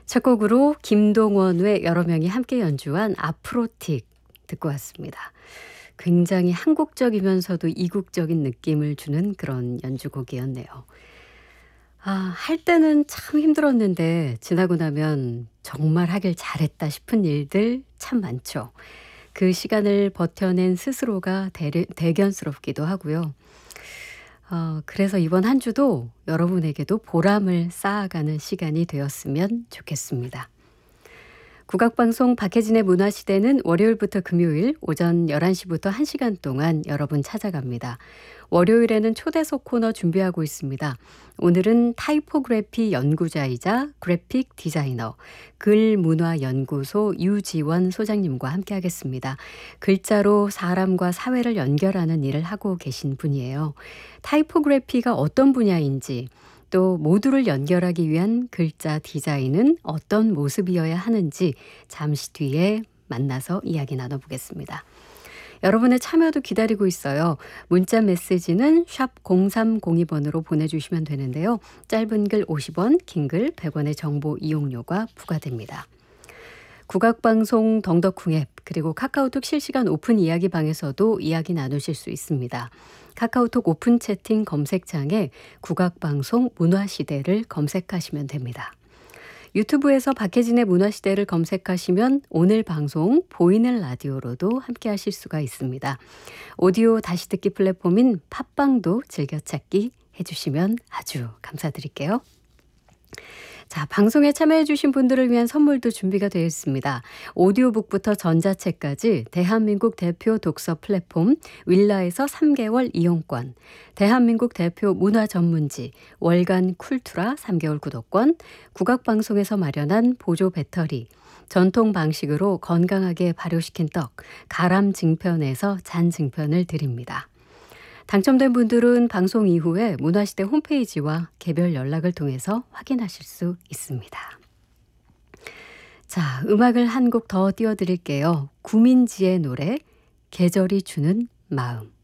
첫 곡으로 김동원의 여러 명이 함께 연주한 아프로틱 듣고 왔습니다. 굉장히 한국적이면서도 이국적인 느낌을 주는 그런 연주곡이었네요. 할 때는 참 힘들었는데 지나고 나면 정말 하길 잘했다 싶은 일들 참 많죠. 그 시간을 버텨낸 스스로가 대견스럽기도 하고요. 그래서 이번 한 주도 여러분에게도 보람을 쌓아가는 시간이 되었으면 좋겠습니다. 국악방송 박혜진의 문화시대는 월요일부터 금요일 오전 11시부터 1시간 동안 여러분 찾아갑니다. 월요일에는 초대석 코너 준비하고 있습니다. 오늘은 타이포그래피 연구자이자 그래픽 디자이너, 글문화연구소 유지원 소장님과 함께하겠습니다. 글자로 사람과 사회를 연결하는 일을 하고 계신 분이에요. 타이포그래피가 어떤 분야인지, 또 모두를 연결하기 위한 글자 디자인은 어떤 모습이어야 하는지 잠시 뒤에 만나서 이야기 나눠보겠습니다. 여러분의 참여도 기다리고 있어요. 문자 메시지는 샵 0302번으로 보내주시면 되는데요. 짧은 글 50원, 긴 글 100원의 정보 이용료가 부과됩니다. 국악방송 덩덕쿵 앱 그리고 카카오톡 실시간 오픈 이야기방에서도 이야기 나누실 수 있습니다. 카카오톡 오픈 채팅 검색창에 국악방송 문화시대를 검색하시면 됩니다. 유튜브에서 박혜진의 문화시대를 검색하시면 오늘 방송 보이는 라디오로도 함께 하실 수가 있습니다. 오디오 다시 듣기 플랫폼인 팟빵도 즐겨찾기 해주시면 아주 감사드릴게요. 자, 방송에 참여해주신 분들을 위한 선물도 준비가 되어 있습니다. 오디오북부터 전자책까지 대한민국 대표 독서 플랫폼 윌라에서 3개월 이용권, 대한민국 대표 문화 전문지 월간 쿨투라 3개월 구독권, 국악방송에서 마련한 보조 배터리, 전통 방식으로 건강하게 발효시킨 떡, 가람증편에서 잔증편을 드립니다. 당첨된 분들은 방송 이후에 문화시대 홈페이지와 개별 연락을 통해서 확인하실 수 있습니다. 자, 음악을 한 곡 더 띄워드릴게요. 구민지의 노래, 계절이 주는 마음.